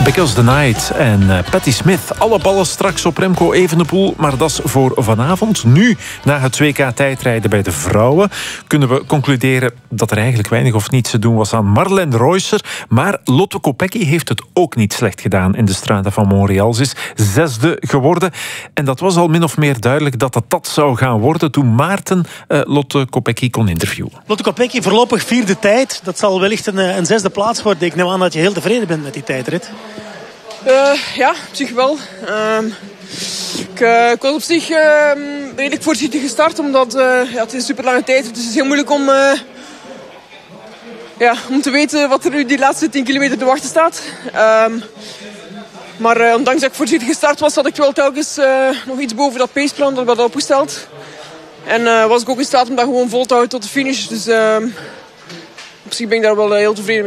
Because the Night en Patti Smith. Alle ballen straks op Remco Evenepoel, maar dat is voor vanavond. Nu, na het WK-tijdrijden bij de vrouwen, kunnen we concluderen dat er eigenlijk weinig of niets te doen was aan Marlene Reusser. Maar Lotte Kopecky heeft het ook niet slecht gedaan in de Strade van Montréal. Ze is 6e geworden. En dat was al min of meer duidelijk dat het dat zou gaan worden toen Maarten Lotte Kopecky kon interviewen. Lotte Kopecky voorlopig 4e tijd. Dat zal wellicht een 6e plaats worden. Ik neem aan dat je heel tevreden bent met die tijdrit. Ja, op zich wel. Ik was op zich redelijk voorzichtig gestart, omdat het is een super lange tijd. Dus het is heel moeilijk om te weten wat er nu die laatste 10 kilometer te wachten staat. Maar ondanks dat ik voorzichtig gestart was, had ik wel telkens nog iets boven dat paceplan dat we hadden opgesteld. En was ik ook in staat om dat gewoon vol te houden tot de finish. Dus op zich ben ik daar wel heel tevreden mee.